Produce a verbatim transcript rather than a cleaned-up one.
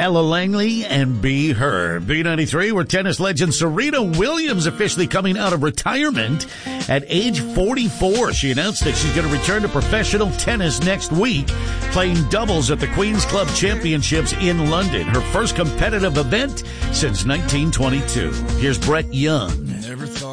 Ella Langley and Be Her. B ninety-three, where tennis legend Serena Williams officially coming out of retirement at age forty-four. She announced that she's going to return to professional tennis next week, playing doubles at the Queen's Club Championships in London, her first competitive event since nineteen twenty-two. Here's Brett Young. Never thought